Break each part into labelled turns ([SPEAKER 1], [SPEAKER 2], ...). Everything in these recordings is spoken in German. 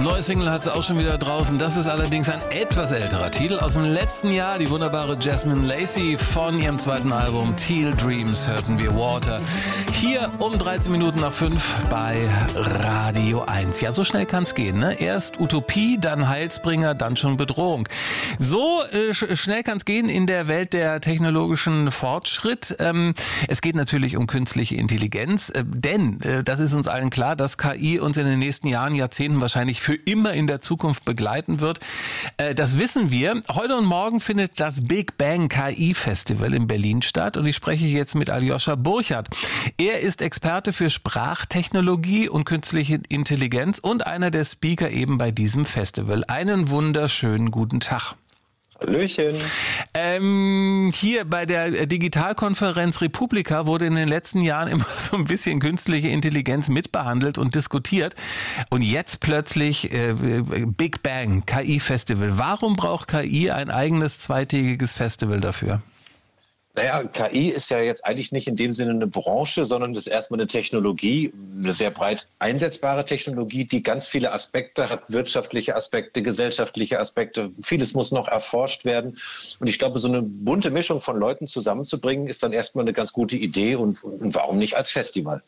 [SPEAKER 1] Neue Single hat sie auch schon wieder draußen. Das ist allerdings ein etwas älterer Titel aus dem letzten Jahr. Die wunderbare Jasmine Lacey von ihrem zweiten Album Teal Dreams hörten wir Water. Hier um 13 Minuten nach 5 bei Radio 1. Ja, so schnell kann's gehen, ne? Erst Utopie, dann Heilsbringer, dann schon Bedrohung. So schnell kann's gehen in der Welt der technologischen Fortschritt. Es geht natürlich um künstliche Intelligenz, denn das ist uns allen klar, dass KI uns in den nächsten Jahren, Jahrzehnten wahrscheinlich für immer in der Zukunft begleiten wird. Das wissen wir. Heute und morgen findet das Big Bang KI Festival in Berlin statt und ich spreche jetzt mit Aljoscha Burchardt. Er ist Experte für Sprachtechnologie und künstliche Intelligenz und einer der Speaker eben bei diesem Festival. Einen wunderschönen guten Tag.
[SPEAKER 2] Hallöchen.
[SPEAKER 1] Hier bei der Digitalkonferenz Republika wurde in den letzten Jahren immer so ein bisschen künstliche Intelligenz mitbehandelt und diskutiert. Und jetzt plötzlich Big Bang KI Festival. Warum braucht KI ein eigenes zweitägiges Festival dafür?
[SPEAKER 2] Naja, KI ist ja jetzt eigentlich nicht in dem Sinne eine Branche, sondern das ist erstmal eine Technologie, eine sehr breit einsetzbare Technologie, die ganz viele Aspekte hat, wirtschaftliche Aspekte, gesellschaftliche Aspekte. Vieles muss noch erforscht werden. Und ich glaube, so eine bunte Mischung von Leuten zusammenzubringen, ist dann erstmal eine ganz gute Idee und warum nicht als Festival?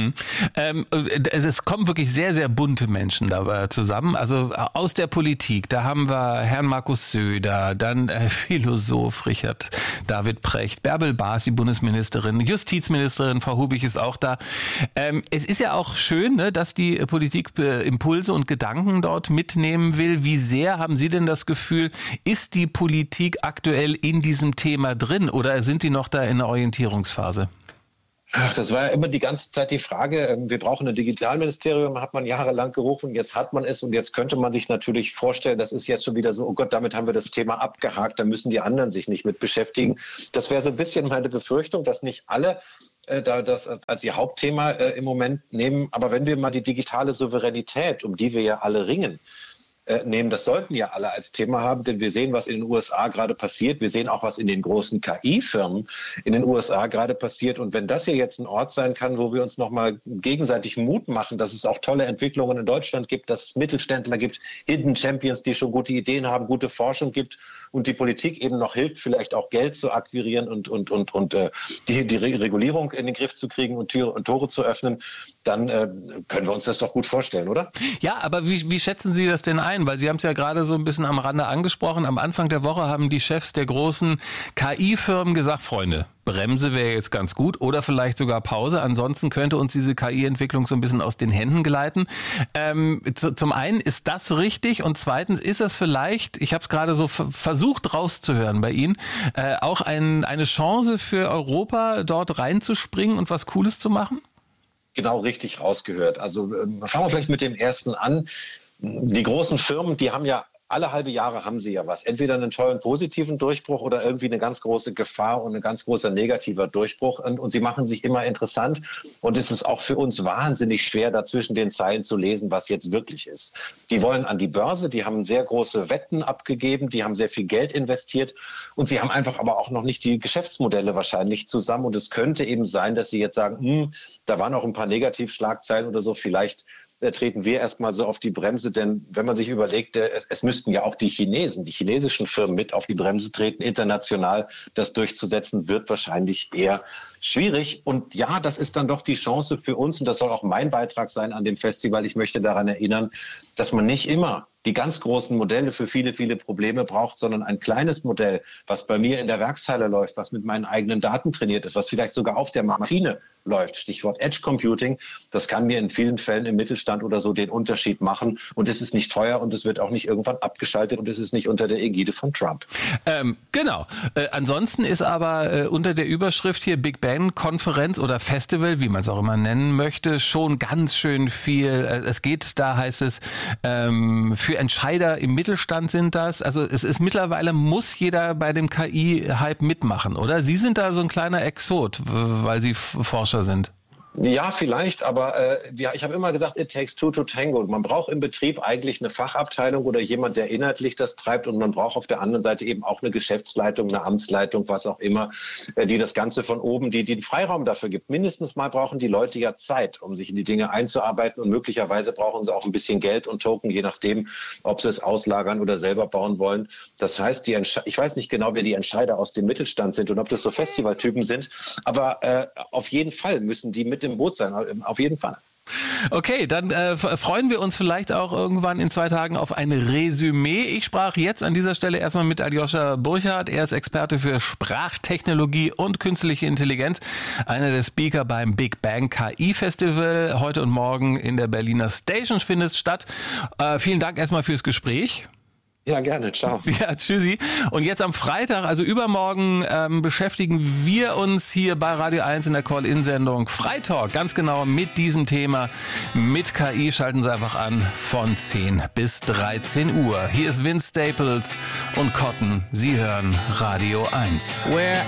[SPEAKER 1] Es kommen wirklich sehr, sehr bunte Menschen dabei zusammen. Also aus der Politik, da haben wir Herrn Markus Söder, dann Philosoph Richard David Precht, Bärbel Baas, die Bundesministerin, Justizministerin Frau Hubig ist auch da. Es ist ja auch schön, ne, dass die Politik Impulse und Gedanken dort mitnehmen will. Wie sehr haben Sie denn das Gefühl, ist die Politik aktuell in diesem Thema drin oder sind die noch da in der Orientierungsphase?
[SPEAKER 2] Ach, das war ja immer die ganze Zeit die Frage. Wir brauchen ein Digitalministerium, hat man jahrelang gerufen, jetzt hat man es und jetzt könnte man sich natürlich vorstellen, das ist jetzt schon wieder so, oh Gott, damit haben wir das Thema abgehakt, da müssen die anderen sich nicht mit beschäftigen. Das wäre so ein bisschen meine Befürchtung, dass nicht alle das als ihr Hauptthema im Moment nehmen. Aber wenn wir mal die digitale Souveränität, um die wir ja alle ringen, nehmen, das sollten ja alle als Thema haben, denn wir sehen, was in den USA gerade passiert. Wir sehen auch, was in den großen KI-Firmen in den USA gerade passiert. Und wenn das hier jetzt ein Ort sein kann, wo wir uns nochmal gegenseitig Mut machen, dass es auch tolle Entwicklungen in Deutschland gibt, dass es Mittelständler gibt, Hidden Champions, die schon gute Ideen haben, gute Forschung gibt und die Politik eben noch hilft, vielleicht auch Geld zu akquirieren und die Regulierung in den Griff zu kriegen und Türen und Tore zu öffnen, dann können wir uns das doch gut vorstellen, oder?
[SPEAKER 1] Ja, aber wie schätzen Sie das denn ein? Weil Sie haben es ja gerade so ein bisschen am Rande angesprochen. Am Anfang der Woche haben die Chefs der großen KI-Firmen gesagt, Freunde, Bremse wäre jetzt ganz gut oder vielleicht sogar Pause. Ansonsten könnte uns diese KI-Entwicklung so ein bisschen aus den Händen gleiten. Zum einen ist das richtig und zweitens ist es vielleicht, ich habe es gerade so versucht rauszuhören bei Ihnen, auch eine Chance für Europa, dort reinzuspringen und was Cooles zu machen?
[SPEAKER 2] Genau richtig rausgehört. Also fangen wir vielleicht mit dem ersten an. Die großen Firmen, die haben ja alle halbe Jahre haben sie ja was. Entweder einen tollen positiven Durchbruch oder irgendwie eine ganz große Gefahr und ein ganz großer negativer Durchbruch. Und sie machen sich immer interessant. Und es ist auch für uns wahnsinnig schwer, da zwischen den Zeilen zu lesen, was jetzt wirklich ist. Die wollen an die Börse, die haben sehr große Wetten abgegeben, die haben sehr viel Geld investiert. Und sie haben einfach aber auch noch nicht die Geschäftsmodelle wahrscheinlich zusammen. Und es könnte eben sein, dass sie jetzt sagen, da waren auch ein paar Negativschlagzeilen oder so, vielleicht treten wir erstmal so auf die Bremse, denn wenn man sich überlegt, es müssten ja auch die chinesischen Firmen mit auf die Bremse treten, international das durchzusetzen, wird wahrscheinlich eher schwierig. Und ja, das ist dann doch die Chance für uns und das soll auch mein Beitrag sein an dem Festival. Ich möchte daran erinnern, dass man nicht immer die ganz großen Modelle für viele, viele Probleme braucht, sondern ein kleines Modell, was bei mir in der Werkshalle läuft, was mit meinen eigenen Daten trainiert ist, was vielleicht sogar auf der Maschine läuft. Stichwort Edge Computing. Das kann mir in vielen Fällen im Mittelstand oder so den Unterschied machen. Und es ist nicht teuer und es wird auch nicht irgendwann abgeschaltet und es ist nicht unter der Ägide von Trump.
[SPEAKER 1] Genau. Ansonsten ist aber unter der Überschrift hier Big Bang Konferenz oder Festival, wie man es auch immer nennen möchte, schon ganz schön viel. Es geht, da heißt es, für Entscheider im Mittelstand sind das. Also es ist mittlerweile, muss jeder bei dem KI-Hype mitmachen, oder? Sie sind da so ein kleiner Exot, weil Sie Forscher sind.
[SPEAKER 2] Ja, vielleicht, aber ich habe immer gesagt, it takes two to tango. Man braucht im Betrieb eigentlich eine Fachabteilung oder jemand, der inhaltlich das treibt, und man braucht auf der anderen Seite eben auch eine Geschäftsleitung, eine Amtsleitung, was auch immer, die das Ganze von oben, die den Freiraum dafür gibt. Mindestens mal brauchen die Leute ja Zeit, um sich in die Dinge einzuarbeiten, und möglicherweise brauchen sie auch ein bisschen Geld und Token, je nachdem, ob sie es auslagern oder selber bauen wollen. Das heißt, ich weiß nicht genau, wer die Entscheider aus dem Mittelstand sind und ob das so Festivaltypen sind, aber auf jeden Fall müssen die mit im Boot sein, auf jeden Fall.
[SPEAKER 1] Okay, dann freuen wir uns vielleicht auch irgendwann in 2 Tagen auf ein Resümee. Ich sprach jetzt an dieser Stelle erstmal mit Aljoscha Burchardt. Er ist Experte für Sprachtechnologie und künstliche Intelligenz, einer der Speaker beim Big Bang KI Festival. Heute und morgen in der Berliner Station findet es statt. Vielen Dank erstmal fürs Gespräch.
[SPEAKER 2] Ja, gerne. Ciao.
[SPEAKER 1] Ja, tschüssi. Und jetzt am Freitag, also übermorgen, beschäftigen wir uns hier bei Radio 1 in der Call-In-Sendung Freitalk ganz genau mit diesem Thema. Mit KI schalten Sie einfach an von 10 bis 13 Uhr. Hier ist Vince Staples und Cotton. Sie hören Radio 1.